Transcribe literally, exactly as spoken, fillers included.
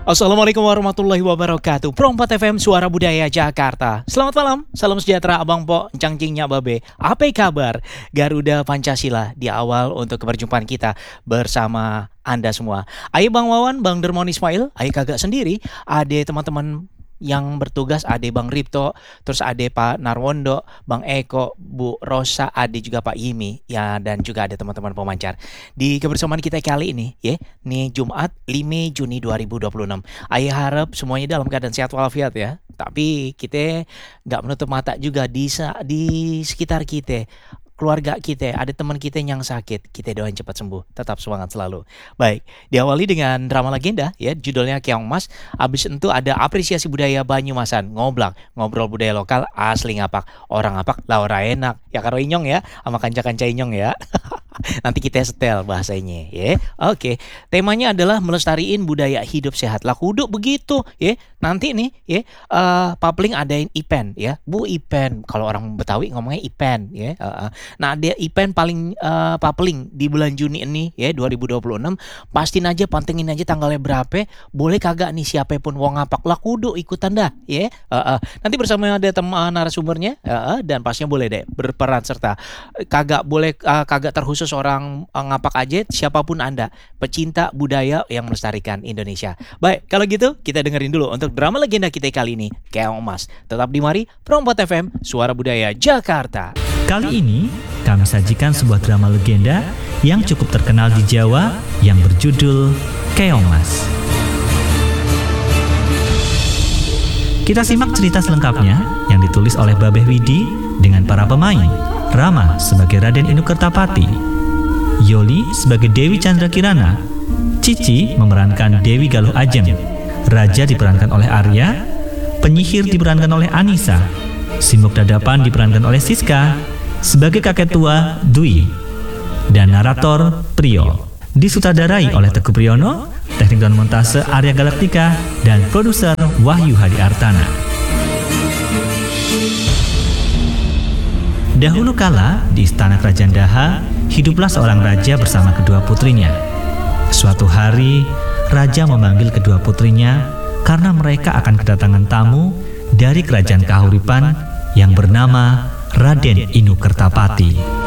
Assalamualaikum warahmatullahi wabarakatuh. Pro empat F M Suara Budaya Jakarta. Selamat malam, salam sejahtera Abang Po, Encang Cingnya Babe. Apa kabar? Garuda Pancasila di awal untuk keberjumpaan kita bersama Anda semua. Ayo Bang Wawan, Bang Dermon Ismail, ayo kagak sendiri. Ada teman-teman yang bertugas, ada Bang Ripto, terus ada Pak Narwondo, Bang Eko, Bu Rosa, ada juga Pak Yimi, ya, dan juga ada teman-teman pemancar di kebersamaan kita kali ini, ya, nih Jumat lima Juni dua ribu dua puluh enam. Ayo harap semuanya dalam keadaan sehat walafiat ya. Tapi kita nggak menutup mata juga di di sekitar kita. Keluarga kita, ada teman kita yang sakit, kita doain cepat sembuh, tetap semangat selalu. Baik, diawali dengan drama legenda ya, judulnya Keong Mas. Abis itu ada apresiasi budaya Banyumasan, ngoblak, ngobrol budaya lokal asli ngapak, orang ngapak laura enak. Ya karo inyong ya, sama kanca-kanca inyong ya. Nanti kita setel bahasanya ya. Oke, temanya adalah melestariin budaya hidup sehat. Lah kudu begitu ya. Nanti nih ya, uh, Papling adain event ya. Bu event, kalau orang Betawi ngomongnya event ya. Uh, uh. Nah, dia event paling uh, Papling di bulan Juni ini ya dua ribu dua puluh enam. Pastiin aja, pantengin aja tanggalnya berapa. Boleh kagak nih siapapun wong ngapak lah kudu ikutan dah ya. Uh, uh. Nanti bersama ada teman narasumbernya uh, uh, dan pastinya boleh deh berperan serta. Kagak boleh uh, kagak terkhusus orang uh, ngapak aja, siapapun Anda pecinta budaya yang melestarikan Indonesia. Baik, kalau gitu kita dengerin dulu untuk drama legenda kita kali ini, Keong Mas. Tetap di mari Pro empat F M Suara Budaya Jakarta. Kali ini kami sajikan sebuah drama legenda yang cukup terkenal di Jawa yang berjudul Keong Mas. Kita simak cerita selengkapnya yang ditulis oleh Babeh Widi dengan para pemain. Rama sebagai Raden Inu Kertapati, Yoli sebagai Dewi Chandra Kirana, Cici memerankan Dewi Galuh Ajeng, Raja diperankan oleh Arya, penyihir diperankan oleh Anissa, Simbok Dadapan diperankan oleh Siska, sebagai kakek tua Dwi, dan narator Priyo. Disutradarai oleh Teguh Priyono, teknik dan montase Arya Galaktika, dan produser Wahyu Hadi Artana. Dahulu kala, di istana kerajaan Daha, hiduplah seorang raja bersama kedua putrinya. Suatu hari, raja memanggil kedua putrinya karena mereka akan kedatangan tamu dari kerajaan Kahuripan yang bernama Raden Inu Kertapati.